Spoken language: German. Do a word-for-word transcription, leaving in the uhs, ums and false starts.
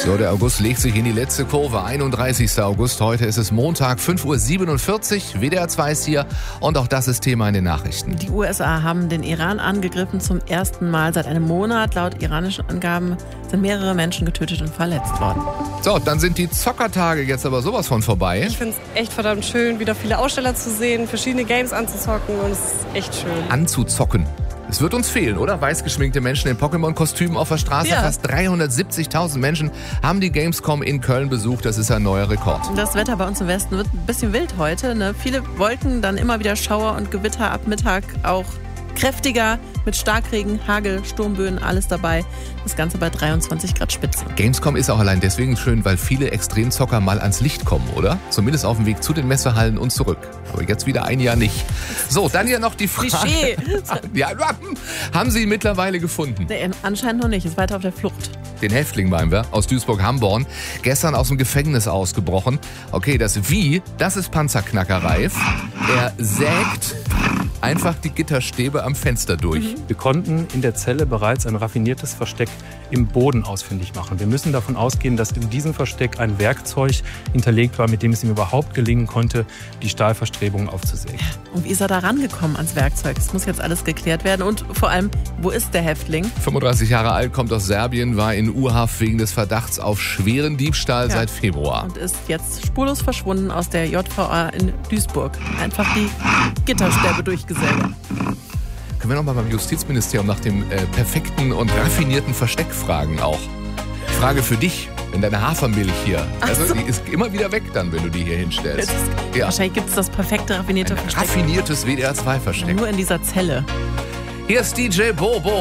So, der August legt sich in die letzte Kurve. einunddreißigster August, heute ist es Montag, fünf Uhr siebenundvierzig. W D R zwei ist hier und auch das ist Thema in den Nachrichten. Die U S A haben den Iran angegriffen zum ersten Mal seit einem Monat. Laut iranischen Angaben sind mehrere Menschen getötet und verletzt worden. So, dann sind die Zockertage jetzt aber sowas von vorbei. Ich finde es echt verdammt schön, wieder viele Aussteller zu sehen, verschiedene Games anzuzocken und es ist echt schön. Anzuzocken. Es wird uns fehlen, oder? Weiß geschminkte Menschen in Pokémon-Kostümen auf der Straße. Ja. Fast dreihundertsiebzigtausend Menschen haben die Gamescom in Köln besucht. Das ist ein neuer Rekord. Das Wetter bei uns im Westen wird ein bisschen wild heute. Ne? Viele Wolken, dann immer wieder Schauer und Gewitter ab Mittag auch kräftiger mit Starkregen, Hagel, Sturmböen, alles dabei. Das Ganze bei dreiundzwanzig Grad Spitze. Gamescom ist auch allein deswegen schön, weil viele Extremzocker mal ans Licht kommen, oder? Zumindest auf dem Weg zu den Messehallen und zurück. Aber jetzt wieder ein Jahr nicht. So, dann ja noch die Frage. Klischee. Ja, haben Sie ihn mittlerweile gefunden? Nee, anscheinend noch nicht, ist weiter auf der Flucht. Den Häftling meinen wir, aus Duisburg-Hamborn, gestern aus dem Gefängnis ausgebrochen. Okay, das Wie, das ist Panzerknackerreif. Er sägt einfach die Gitterstäbe am Fenster durch. Mhm. Wir konnten in der Zelle bereits ein raffiniertes Versteck im Boden ausfindig machen. Wir müssen davon ausgehen, dass in diesem Versteck ein Werkzeug hinterlegt war, mit dem es ihm überhaupt gelingen konnte, die Stahlverstrebungen aufzusägen. Und wie ist er da rangekommen ans Werkzeug? Das muss jetzt alles geklärt werden. Und vor allem, wo ist der Häftling? fünfunddreißig Jahre alt, kommt aus Serbien, war in U-Haft wegen des Verdachts auf schweren Diebstahl Ja. seit Februar. Und ist jetzt spurlos verschwunden aus der J V A in Duisburg. Einfach die Gitterstäbe durchgesägt. Können wir noch mal beim Justizministerium nach dem äh, perfekten und raffinierten Versteck fragen auch. Frage für dich, wenn deine Hafermilch hier, also so. die ist immer wieder weg dann, wenn du die hier hinstellst. Ja. Wahrscheinlich gibt es das perfekte raffinierte Ein Versteck. raffiniertes W D R zwei Versteck. Nur in dieser Zelle. Hier ist D J Bobo.